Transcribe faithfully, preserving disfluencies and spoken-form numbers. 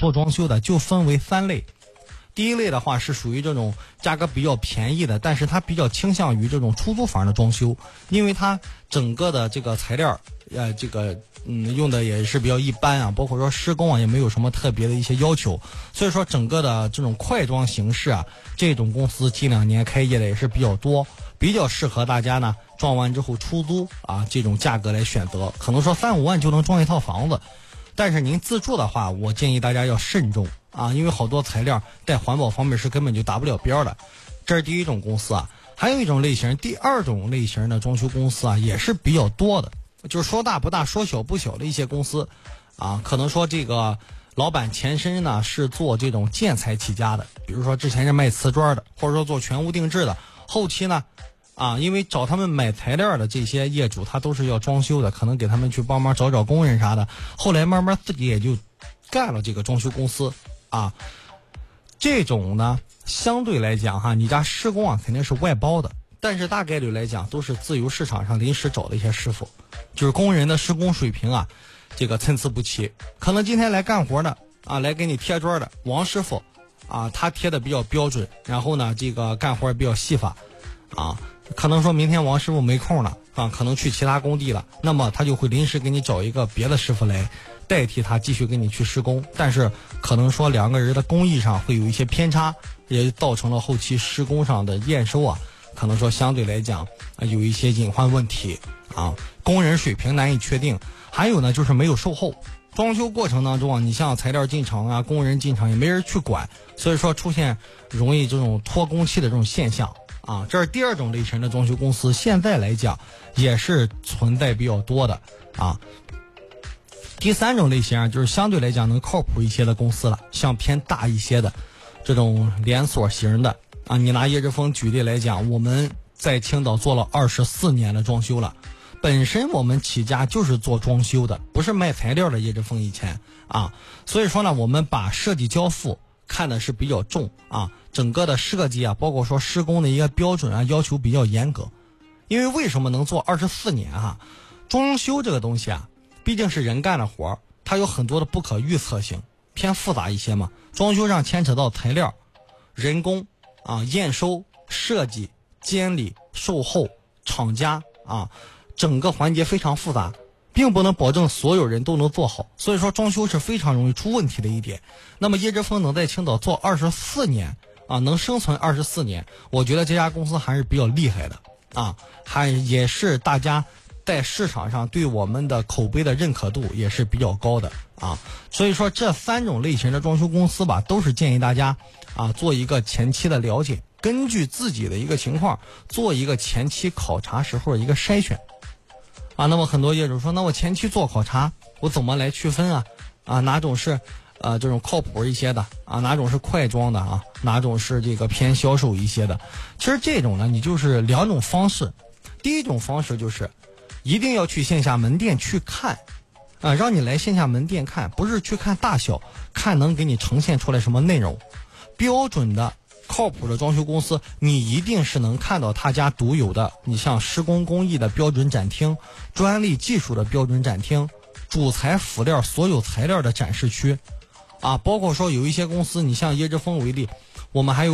做装修的就分为三类。第一类的话是属于这种价格比较便宜的，但是它比较倾向于这种出租房的装修，因为它整个的这个材料呃这个嗯用的也是比较一般啊，包括说施工啊也没有什么特别的一些要求，所以说整个的这种快装形式啊，这种公司近两年开业的也是比较多，比较适合大家呢装完之后出租啊，这种价格来选择，可能说三五万就能装一套房子。但是您自住的话，我建议大家要慎重啊，因为好多材料在环保方面是根本就达不了标的。这是第一种公司啊，还有一种类型，第二种类型的装修公司啊，也是比较多的，就是说大不大，说小不小的一些公司啊，可能说这个老板前身呢是做这种建材起家的，比如说之前是卖瓷砖的，或者说做全屋定制的，后期呢。啊，因为找他们买材料的这些业主，他都是要装修的，可能给他们去帮忙找找工人啥的。后来慢慢自己也就干了这个装修公司啊。这种呢，相对来讲哈，你家施工啊肯定是外包的，但是大概率来讲都是自由市场上临时找的一些师傅，就是工人的施工水平啊，这个参差不齐。可能今天来干活的啊，来给你贴砖的王师傅啊，他贴的比较标准，然后呢，这个干活也比较细法啊。可能说明天王师傅没空了啊，可能去其他工地了，那么他就会临时给你找一个别的师傅来代替他继续给你去施工，但是可能说两个人的工艺上会有一些偏差，也造成了后期施工上的验收啊，可能说相对来讲啊有一些隐患问题啊，工人水平难以确定。还有呢就是没有售后，装修过程当中啊，你像材料进场啊，工人进场也没人去管，所以说出现容易这种拖工期的这种现象。啊，这是第二种类型的装修公司，现在来讲也是存在比较多的啊。第三种类型啊，就是相对来讲能靠谱一些的公司了，像偏大一些的这种连锁型的啊。你拿叶之峰举例来讲，我们在青岛做了二十四年的装修了，本身我们起家就是做装修的，不是卖材料的。叶之峰以前啊，所以说呢，我们把设计交付看的是比较重啊。整个的设计啊，包括说施工的一个标准啊，要求比较严格。因为为什么能做二十四年啊？装修这个东西啊，毕竟是人干的活，它有很多的不可预测性，偏复杂一些嘛。装修上牵扯到材料、人工啊、验收、设计、监理、售后、厂家啊，整个环节非常复杂，并不能保证所有人都能做好，所以说装修是非常容易出问题的一点。那么叶之峰能在青岛做二十四年啊，能生存二十四年，我觉得这家公司还是比较厉害的啊，还也是大家在市场上对我们的口碑的认可度也是比较高的啊。所以说这三种类型的装修公司吧，都是建议大家啊做一个前期的了解，根据自己的一个情况做一个前期考察时候的一个筛选啊。那么很多业主说，那我前期做考察，我怎么来区分啊？啊，哪种是呃这种靠谱一些的啊，哪种是快装的啊，哪种是这个偏销售一些的？其实这种呢，你就是两种方式。第一种方式就是一定要去线下门店去看啊，让你来线下门店看，不是去看大小，看能给你呈现出来什么内容。标准的靠谱的装修公司，你一定是能看到他家独有的，你像施工工艺的标准展厅、专利技术的标准展厅、主材辅料所有材料的展示区啊，包括说有一些公司，你像叶之峰为例，我们还有